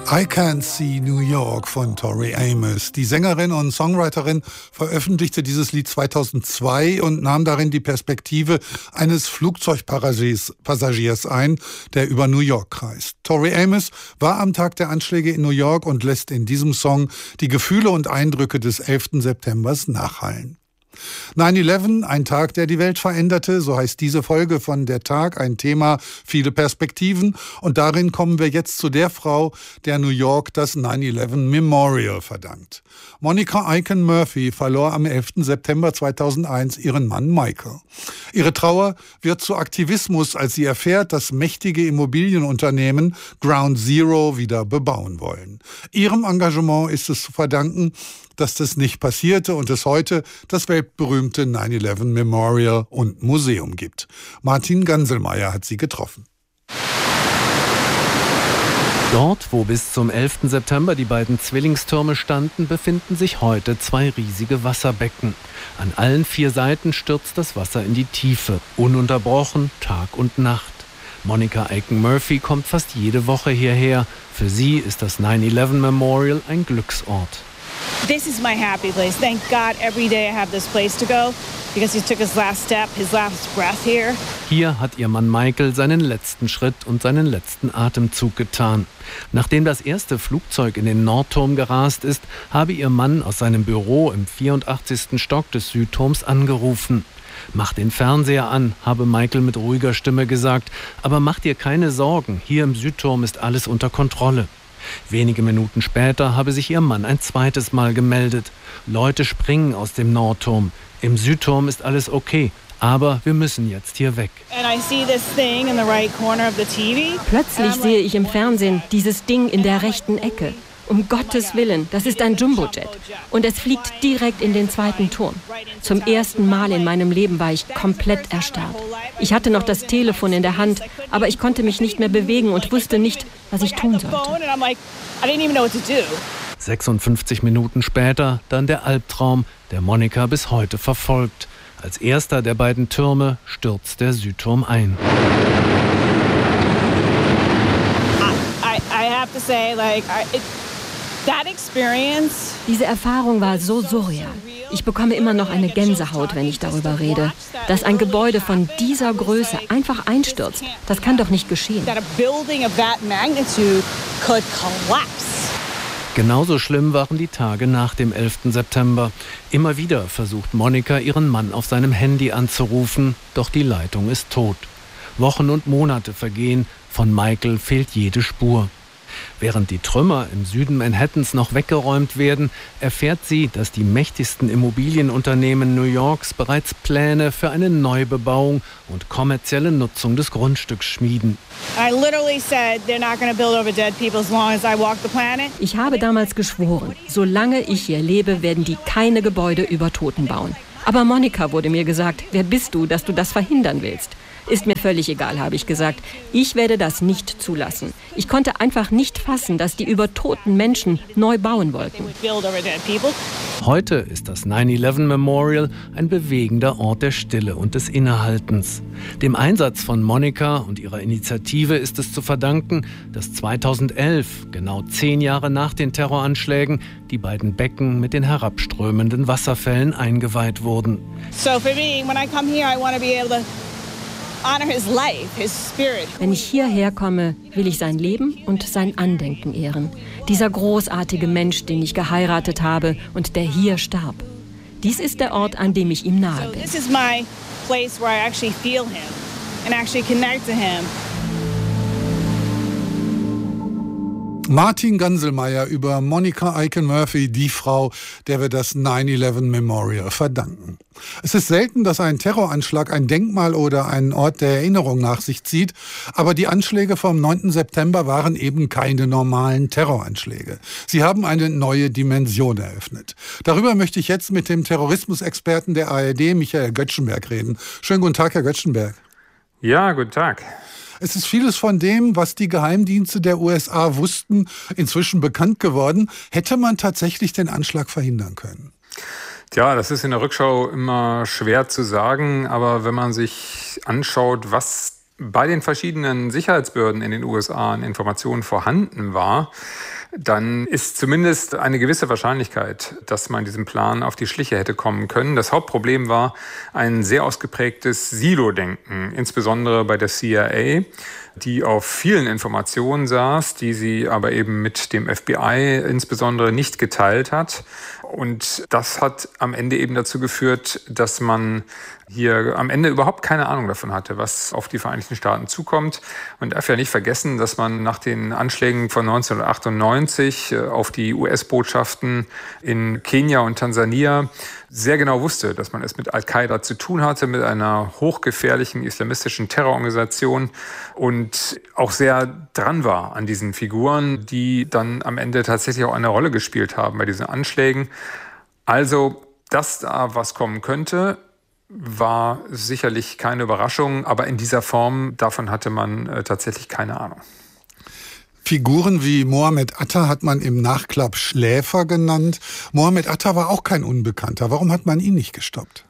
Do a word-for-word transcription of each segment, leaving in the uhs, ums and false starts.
I Can't See New York von Tori Amos. Die Sängerin und Songwriterin veröffentlichte dieses Lied zweitausendzwei und nahm darin die Perspektive eines Flugzeugpassagiers Passagiers ein, der über New York kreist. Tori Amos war am Tag der Anschläge in New York und lässt in diesem Song die Gefühle und Eindrücke des elften September nachhallen. neun elf, ein Tag, der die Welt veränderte, so heißt diese Folge von Der Tag, ein Thema, viele Perspektiven. Und darin kommen wir jetzt zu der Frau, der New York das neun elf Memorial verdankt. Monica Aiken Murphy verlor am elften September zweitausendeins ihren Mann Michael. Ihre Trauer wird zu Aktivismus, als sie erfährt, dass mächtige Immobilienunternehmen Ground Zero wieder bebauen wollen. Ihrem Engagement ist es zu verdanken, dass das nicht passierte und es heute das weltberühmte neun elf Memorial und Museum gibt. Martin Ganselmeier hat sie getroffen. Dort, wo bis zum elften September die beiden Zwillingstürme standen, befinden sich heute zwei riesige Wasserbecken. An allen vier Seiten stürzt das Wasser in die Tiefe, ununterbrochen, Tag und Nacht. Monica Aiken Murphy kommt fast jede Woche hierher. Für sie ist das neun elf Memorial ein Glücksort. This is my happy place. Thank God every day I have this place to go because he took his last step, his last breath here. Hier hat ihr Mann Michael seinen letzten Schritt und seinen letzten Atemzug getan. Nachdem das erste Flugzeug in den Nordturm gerast ist, habe ihr Mann aus seinem Büro im vierundachtzigsten Stock des Südturms angerufen. Mach den Fernseher an, habe Michael mit ruhiger Stimme gesagt, aber mach dir keine Sorgen, hier im Südturm ist alles unter Kontrolle. Wenige Minuten später habe sich ihr Mann ein zweites Mal gemeldet. Leute springen aus dem Nordturm. Im Südturm ist alles okay, aber wir müssen jetzt hier weg. Plötzlich sehe ich im Fernsehen dieses Ding in der rechten Ecke. Um Gottes Willen, das ist ein Jumbojet. Und es fliegt direkt in den zweiten Turm. Zum ersten Mal in meinem Leben war ich komplett erstarrt. Ich hatte noch das Telefon in der Hand, aber ich konnte mich nicht mehr bewegen und wusste nicht, was ich tun sollte. sechsundfünfzig Minuten später dann der Albtraum, der Monica bis heute verfolgt. Als erster der beiden Türme stürzt der Südturm ein. I, I have to say, like, I, it, that experience. Diese Erfahrung war so surreal. Ich bekomme immer noch eine Gänsehaut, wenn ich darüber rede. Dass ein Gebäude von dieser Größe einfach einstürzt, das kann doch nicht geschehen. Genauso schlimm waren die Tage nach dem elften September. Immer wieder versucht Monica, ihren Mann auf seinem Handy anzurufen, doch die Leitung ist tot. Wochen und Monate vergehen, von Michael fehlt jede Spur. Während die Trümmer im Süden Manhattans noch weggeräumt werden, erfährt sie, dass die mächtigsten Immobilienunternehmen New Yorks bereits Pläne für eine Neubebauung und kommerzielle Nutzung des Grundstücks schmieden. Ich habe damals geschworen, solange ich hier lebe, werden die keine Gebäude über Toten bauen. Aber Monica, wurde mir gesagt, wer bist du, dass du das verhindern willst? Ist mir völlig egal, habe ich gesagt. Ich werde das nicht zulassen. Ich konnte einfach nicht fassen, dass die über toten Menschen neu bauen wollten. Heute ist das neun elf Memorial ein bewegender Ort der Stille und des Innehaltens. Dem Einsatz von Monica und ihrer Initiative ist es zu verdanken, dass zweitausendelf, genau zehn Jahre nach den Terroranschlägen, die beiden Becken mit den herabströmenden Wasserfällen eingeweiht wurden. So for me, when I come here, I want to be able to honor his life, his spirit. Wenn ich hierher komme, will ich sein Leben und sein Andenken ehren. Dieser großartige Mensch, den ich geheiratet habe und der hier starb. Dies ist der Ort, an dem ich ihm nahe bin. So this is my place where I actually feel him and actually connect to him. Martin Ganselmeier über Monica Aiken Murphy, die Frau, der wir das neun elf Memorial verdanken. Es ist selten, dass ein Terroranschlag ein Denkmal oder einen Ort der Erinnerung nach sich zieht, aber die Anschläge vom neunten September waren eben keine normalen Terroranschläge. Sie haben eine neue Dimension eröffnet. Darüber möchte ich jetzt mit dem Terrorismusexperten der A R D, Michael Göttschenberg, reden. Schönen guten Tag, Herr Göttschenberg. Ja, guten Tag. Es ist vieles von dem, was die Geheimdienste der U S A wussten, inzwischen bekannt geworden. Hätte man tatsächlich den Anschlag verhindern können? Tja, das ist in der Rückschau immer schwer zu sagen, aber wenn man sich anschaut, was bei den verschiedenen Sicherheitsbehörden in den U S A an Informationen vorhanden war, dann ist zumindest eine gewisse Wahrscheinlichkeit, dass man diesem Plan auf die Schliche hätte kommen können. Das Hauptproblem war ein sehr ausgeprägtes Silo-Denken, insbesondere bei der C I A, die auf vielen Informationen saß, die sie aber eben mit dem F B I insbesondere nicht geteilt hat. Und das hat am Ende eben dazu geführt, dass man hier am Ende überhaupt keine Ahnung davon hatte, was auf die Vereinigten Staaten zukommt. Man darf ja nicht vergessen, dass man nach den Anschlägen von neunzehnhundertachtundneunzig auf die U S-Botschaften in Kenia und Tansania sehr genau wusste, dass man es mit Al-Qaida zu tun hatte, mit einer hochgefährlichen islamistischen Terrororganisation und auch sehr dran war an diesen Figuren, die dann am Ende tatsächlich auch eine Rolle gespielt haben bei diesen Anschlägen. Also, dass da was kommen könnte, war sicherlich keine Überraschung, aber in dieser Form, davon hatte man äh, tatsächlich keine Ahnung. Figuren wie Mohammed Atta hat man im Nachklapp Schläfer genannt. Mohammed Atta war auch kein Unbekannter. Warum hat man ihn nicht gestoppt?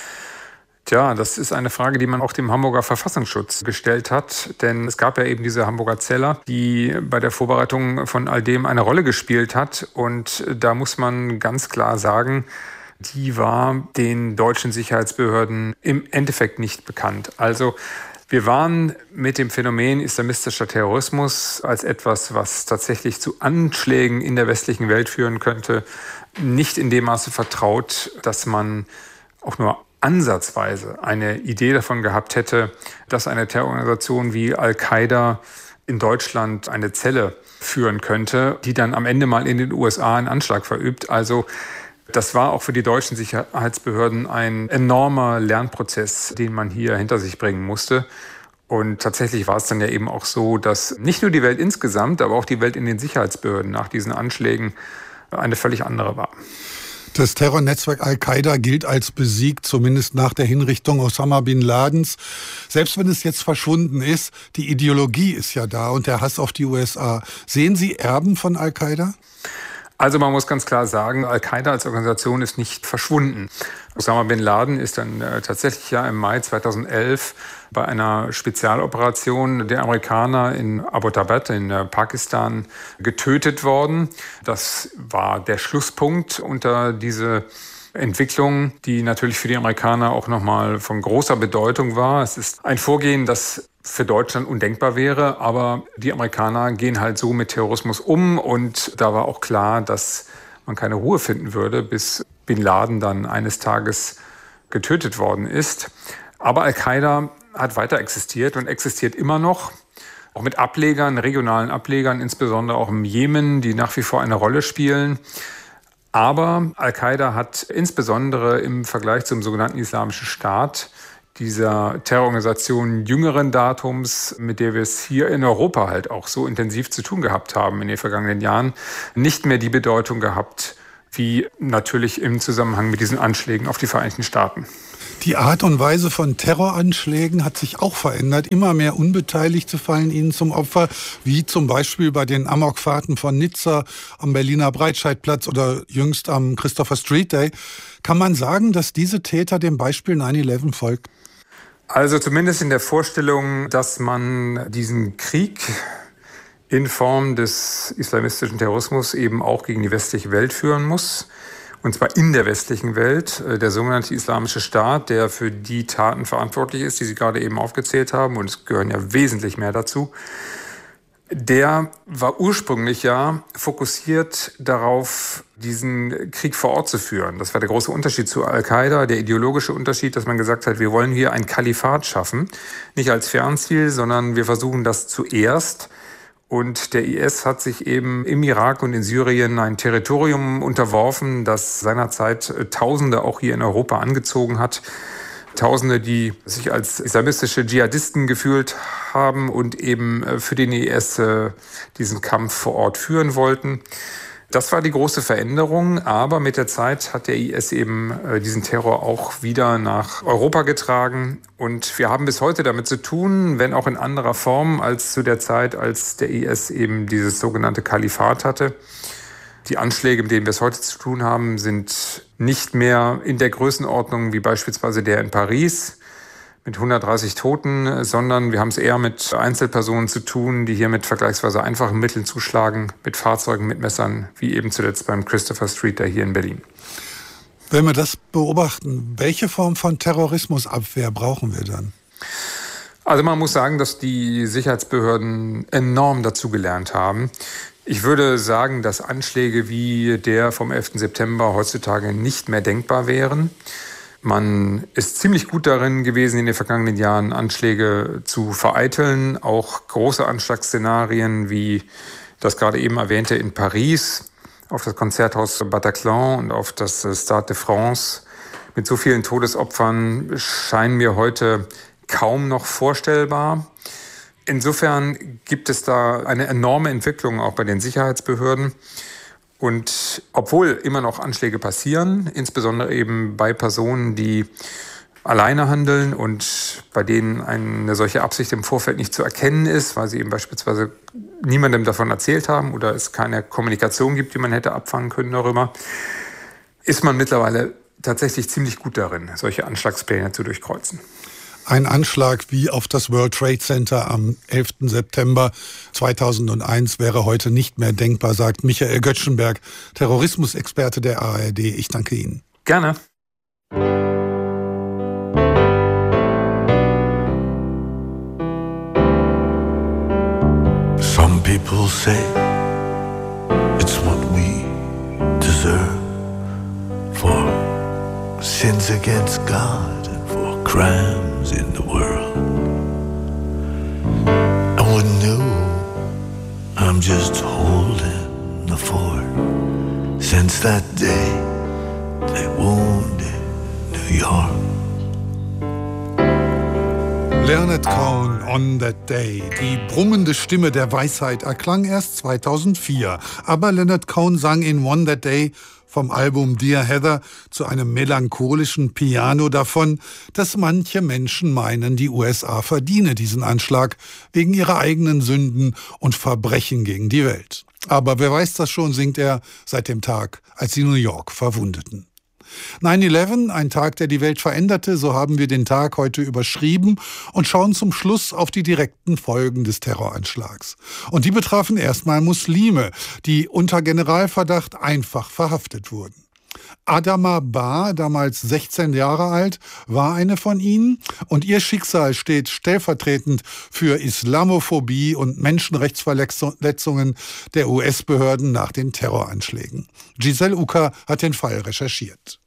Tja, das ist eine Frage, die man auch dem Hamburger Verfassungsschutz gestellt hat. Denn es gab ja eben diese Hamburger Zelle, die bei der Vorbereitung von all dem eine Rolle gespielt hat. Und da muss man ganz klar sagen, die war den deutschen Sicherheitsbehörden im Endeffekt nicht bekannt. Also wir waren mit dem Phänomen islamistischer Terrorismus als etwas, was tatsächlich zu Anschlägen in der westlichen Welt führen könnte, nicht in dem Maße vertraut, dass man auch nur ansatzweise eine Idee davon gehabt hätte, dass eine Terrororganisation wie Al-Qaida in Deutschland eine Zelle führen könnte, die dann am Ende mal in den U S A einen Anschlag verübt. Also das war auch für die deutschen Sicherheitsbehörden ein enormer Lernprozess, den man hier hinter sich bringen musste. Und tatsächlich war es dann ja eben auch so, dass nicht nur die Welt insgesamt, aber auch die Welt in den Sicherheitsbehörden nach diesen Anschlägen eine völlig andere war. Das Terrornetzwerk Al-Qaida gilt als besiegt, zumindest nach der Hinrichtung Osama bin Ladens. Selbst wenn es jetzt verschwunden ist, die Ideologie ist ja da und der Hass auf die U S A. Sehen Sie Erben von Al-Qaida? Also man muss ganz klar sagen, Al-Qaida als Organisation ist nicht verschwunden. Osama bin Laden ist dann äh, tatsächlich ja im Mai zweitausendelf bei einer Spezialoperation der Amerikaner in Abbottabad in äh, Pakistan getötet worden. Das war der Schlusspunkt unter diese Entwicklung, die natürlich für die Amerikaner auch nochmal von großer Bedeutung war. Es ist ein Vorgehen, das für Deutschland undenkbar wäre, aber die Amerikaner gehen halt so mit Terrorismus um und da war auch klar, dass man keine Ruhe finden würde, bis Bin Laden dann eines Tages getötet worden ist. Aber Al-Qaida hat weiter existiert und existiert immer noch, auch mit Ablegern, regionalen Ablegern, insbesondere auch im Jemen, die nach wie vor eine Rolle spielen. Aber Al-Qaida hat insbesondere im Vergleich zum sogenannten Islamischen Staat, dieser Terrororganisation jüngeren Datums, mit der wir es hier in Europa halt auch so intensiv zu tun gehabt haben in den vergangenen Jahren, nicht mehr die Bedeutung gehabt, wie natürlich im Zusammenhang mit diesen Anschlägen auf die Vereinigten Staaten. Die Art und Weise von Terroranschlägen hat sich auch verändert. Immer mehr Unbeteiligte fallen ihnen zum Opfer, wie zum Beispiel bei den Amokfahrten von Nizza am Berliner Breitscheidplatz oder jüngst am Christopher Street Day. Kann man sagen, dass diese Täter dem Beispiel neun elf folgen? Also zumindest in der Vorstellung, dass man diesen Krieg in Form des islamistischen Terrorismus eben auch gegen die westliche Welt führen muss. Und zwar in der westlichen Welt. Der sogenannte Islamische Staat, der für die Taten verantwortlich ist, die Sie gerade eben aufgezählt haben, und es gehören ja wesentlich mehr dazu, der war ursprünglich ja fokussiert darauf, diesen Krieg vor Ort zu führen. Das war der große Unterschied zu Al-Qaida, der ideologische Unterschied, dass man gesagt hat, wir wollen hier ein Kalifat schaffen. Nicht als Fernziel, sondern wir versuchen das zuerst. Und der I S hat sich eben im Irak und in Syrien ein Territorium unterworfen, das seinerzeit Tausende auch hier in Europa angezogen hat. Tausende, die sich als islamistische Dschihadisten gefühlt haben und eben für den I S diesen Kampf vor Ort führen wollten. Das war die große Veränderung, aber mit der Zeit hat der I S eben diesen Terror auch wieder nach Europa getragen. Und wir haben bis heute damit zu tun, wenn auch in anderer Form als zu der Zeit, als der I S eben dieses sogenannte Kalifat hatte. Die Anschläge, mit denen wir es heute zu tun haben, sind nicht mehr in der Größenordnung wie beispielsweise der in Paris mit hundertdreißig Toten, sondern wir haben es eher mit Einzelpersonen zu tun, die hier mit vergleichsweise einfachen Mitteln zuschlagen, mit Fahrzeugen, mit Messern, wie eben zuletzt beim Christopher Street hier in Berlin. Wenn wir das beobachten, welche Form von Terrorismusabwehr brauchen wir dann? Also man muss sagen, dass die Sicherheitsbehörden enorm dazugelernt haben. Ich würde sagen, dass Anschläge wie der vom elften September heutzutage nicht mehr denkbar wären. Man ist ziemlich gut darin gewesen, in den vergangenen Jahren Anschläge zu vereiteln. Auch große Anschlagsszenarien wie das gerade eben erwähnte in Paris auf das Konzerthaus Bataclan und auf das Stade de France mit so vielen Todesopfern scheinen mir heute kaum noch vorstellbar. Insofern gibt es da eine enorme Entwicklung auch bei den Sicherheitsbehörden. Und obwohl immer noch Anschläge passieren, insbesondere eben bei Personen, die alleine handeln und bei denen eine solche Absicht im Vorfeld nicht zu erkennen ist, weil sie eben beispielsweise niemandem davon erzählt haben oder es keine Kommunikation gibt, die man hätte abfangen können darüber, ist man mittlerweile tatsächlich ziemlich gut darin, solche Anschlagspläne zu durchkreuzen. Ein Anschlag wie auf das World Trade Center am elften September zweitausendeins wäre heute nicht mehr denkbar, sagt Michael Göttschenberg, Terrorismusexperte der A R D. Ich danke Ihnen. Gerne. Some people say it's what we deserve for sins against God and for crimes in the world. I wouldn't know, I'm just holding the fort. Since that day they wounded New York. Leonard Cohen, On That Day. Die brummende Stimme der Weisheit erklang erst zweitausendvier. Aber Leonard Cohen sang in On That Day vom Album Dear Heather zu einem melancholischen Piano davon, dass manche Menschen meinen, die U S A verdiene diesen Anschlag wegen ihrer eigenen Sünden und Verbrechen gegen die Welt. Aber wer weiß das schon, singt er seit dem Tag, als sie New York verwundeten. neun elf, ein Tag, der die Welt veränderte, so haben wir den Tag heute überschrieben und schauen zum Schluss auf die direkten Folgen des Terroranschlags. Und die betrafen erstmal Muslime, die unter Generalverdacht einfach verhaftet wurden. Adama Ba, damals sechzehn Jahre alt, war eine von ihnen und ihr Schicksal steht stellvertretend für Islamophobie und Menschenrechtsverletzungen der U S-Behörden nach den Terroranschlägen. Giselle Ucker hat den Fall recherchiert.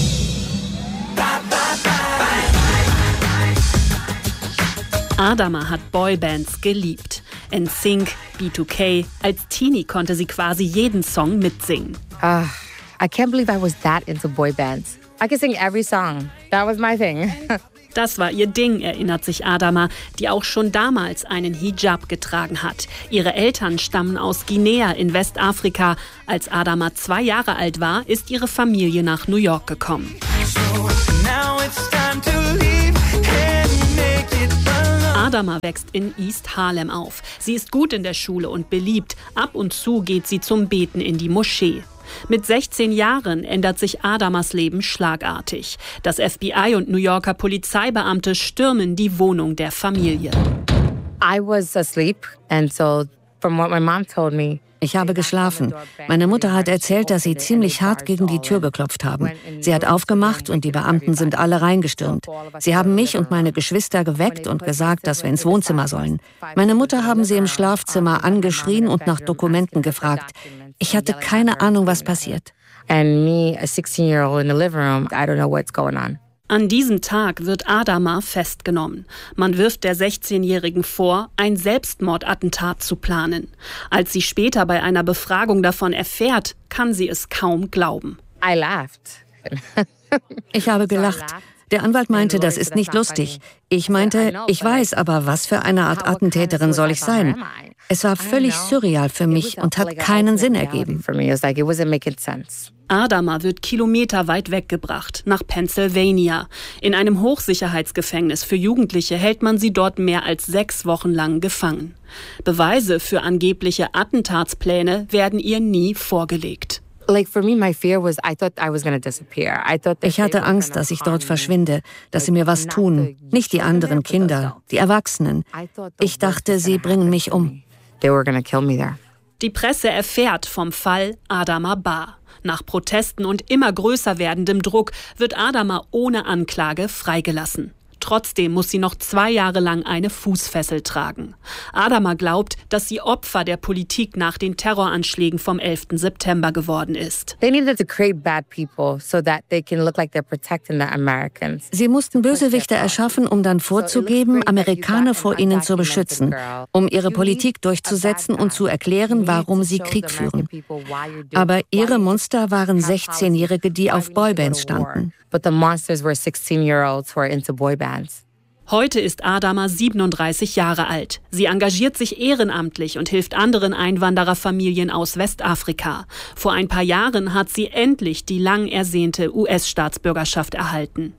Adama hat Boybands geliebt. N Sync, B zwei K. Als Teenie konnte sie quasi jeden Song mitsingen. Uh, I can't believe I was that into boy bands. I could sing every song. That was my thing. Das war ihr Ding, erinnert sich Adama, die auch schon damals einen Hijab getragen hat. Ihre Eltern stammen aus Guinea in Westafrika. Als Adama zwei Jahre alt war, ist ihre Familie nach New York gekommen. Adama wächst in East Harlem auf. Sie ist gut in der Schule und beliebt. Ab und zu geht sie zum Beten in die Moschee. Mit sechzehn Jahren ändert sich Adamas Leben schlagartig. Das F B I und New Yorker Polizeibeamte stürmen die Wohnung der Familie. I was asleep and so from what my mom told me. Ich habe geschlafen. Meine Mutter hat erzählt, dass sie ziemlich hart gegen die Tür geklopft haben. Sie hat aufgemacht und die Beamten sind alle reingestürmt. Sie haben mich und meine Geschwister geweckt und gesagt, dass wir ins Wohnzimmer sollen. Meine Mutter haben sie im Schlafzimmer angeschrien und nach Dokumenten gefragt. Ich hatte keine Ahnung, was passiert. And me, a sixteen-year-old in the living room, I don't know what's going on. An diesem Tag wird Adama festgenommen. Man wirft der sechzehnjährigen vor, ein Selbstmordattentat zu planen. Als sie später bei einer Befragung davon erfährt, kann sie es kaum glauben. I laughed. Ich habe gelacht. Der Anwalt meinte, das ist nicht lustig. Ich meinte, ich weiß, aber was für eine Art Attentäterin soll ich sein? Es war völlig surreal für mich und hat keinen Sinn ergeben. Adama wird kilometerweit weggebracht, nach Pennsylvania. In einem Hochsicherheitsgefängnis für Jugendliche hält man sie dort mehr als sechs Wochen lang gefangen. Beweise für angebliche Attentatspläne werden ihr nie vorgelegt. Ich hatte Angst, dass ich dort verschwinde, dass sie mir was tun. Nicht die anderen Kinder, die Erwachsenen. Ich dachte, sie bringen mich um. Die Presse erfährt vom Fall Adama Ba. Nach Protesten und immer größer werdendem Druck wird Adama ohne Anklage freigelassen. Trotzdem muss sie noch zwei Jahre lang eine Fußfessel tragen. Adama glaubt, dass sie Opfer der Politik nach den Terroranschlägen vom elften September geworden ist. Sie mussten Bösewichte erschaffen, um dann vorzugeben, Amerikaner vor ihnen zu beschützen, um ihre Politik durchzusetzen und zu erklären, warum sie Krieg führen. Aber ihre Monster waren sechzehnjährige, die auf Boybands standen. But the monsters were sixteen-year-olds who are into boy bands. Heute ist Adama siebenunddreißig Jahre alt. Sie engagiert sich ehrenamtlich und hilft anderen Einwandererfamilien aus Westafrika. Vor ein paar Jahren hat sie endlich die lang ersehnte U S-Staatsbürgerschaft erhalten.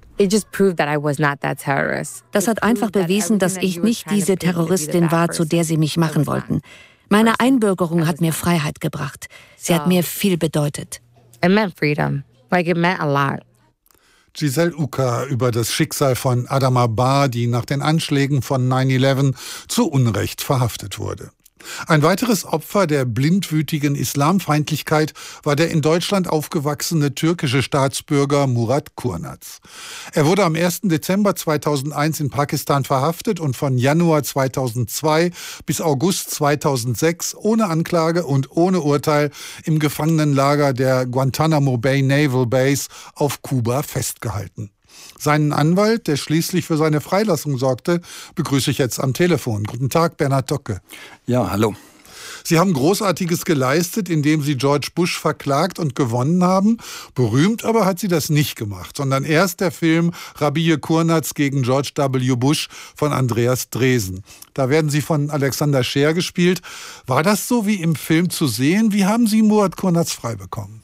Das hat einfach bewiesen, dass ich nicht diese Terroristin war, zu der sie mich machen wollten. Meine Einbürgerung hat mir Freiheit gebracht. Sie hat mir viel bedeutet. It meant freedom. Like it meant a lot. Giselle Uka über das Schicksal von Adama Ba, die nach den Anschlägen von neun elf zu Unrecht verhaftet wurde. Ein weiteres Opfer der blindwütigen Islamfeindlichkeit war der in Deutschland aufgewachsene türkische Staatsbürger Murat Kurnaz. Er wurde am ersten Dezember zweitausendeins in Pakistan verhaftet und von Januar zweitausendzwei bis August zweitausendsechs ohne Anklage und ohne Urteil im Gefangenenlager der Guantanamo Bay Naval Base auf Kuba festgehalten. Seinen Anwalt, der schließlich für seine Freilassung sorgte, begrüße ich jetzt am Telefon. Guten Tag, Bernhard Docke. Ja, hallo. Sie haben Großartiges geleistet, indem Sie George Bush verklagt und gewonnen haben. Berühmt aber hat Sie das nicht gemacht, sondern erst der Film Rabih Kurnaz gegen George W. Bush von Andreas Dresen. Da werden Sie von Alexander Scheer gespielt. War das so wie im Film zu sehen? Wie haben Sie Murat Kurnaz frei bekommen?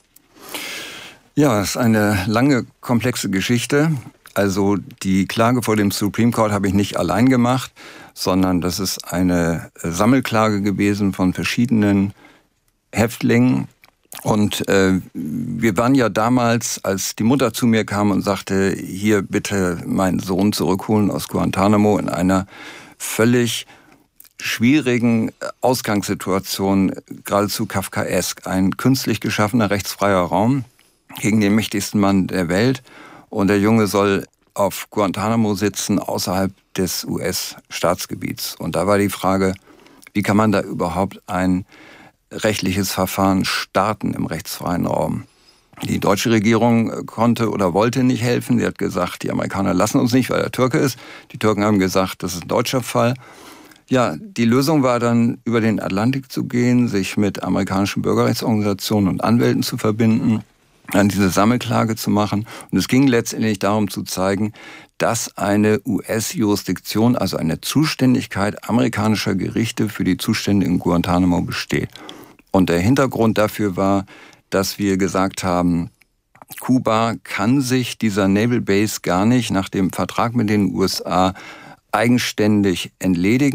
Ja, es ist eine lange, komplexe Geschichte. Also die Klage vor dem Supreme Court habe ich nicht allein gemacht, sondern das ist eine Sammelklage gewesen von verschiedenen Häftlingen. Und äh, wir waren ja damals, als die Mutter zu mir kam und sagte, hier bitte meinen Sohn zurückholen aus Guantanamo, in einer völlig schwierigen Ausgangssituation, geradezu kafkaesk, ein künstlich geschaffener rechtsfreier Raum gegen den mächtigsten Mann der Welt. Und der Junge soll auf Guantanamo sitzen, außerhalb des U S-Staatsgebiets. Und da war die Frage, wie kann man da überhaupt ein rechtliches Verfahren starten im rechtsfreien Raum? Die deutsche Regierung konnte oder wollte nicht helfen. Sie hat gesagt, die Amerikaner lassen uns nicht, weil er Türke ist. Die Türken haben gesagt, das ist ein deutscher Fall. Ja, die Lösung war dann, über den Atlantik zu gehen, sich mit amerikanischen Bürgerrechtsorganisationen und Anwälten zu verbinden, an diese Sammelklage zu machen. Und es ging letztendlich darum zu zeigen, dass eine U S-Jurisdiktion, also eine Zuständigkeit amerikanischer Gerichte für die Zustände in Guantanamo besteht. Und der Hintergrund dafür war, dass wir gesagt haben, Kuba kann sich dieser Naval Base gar nicht nach dem Vertrag mit den U S A eigenständig entledigen.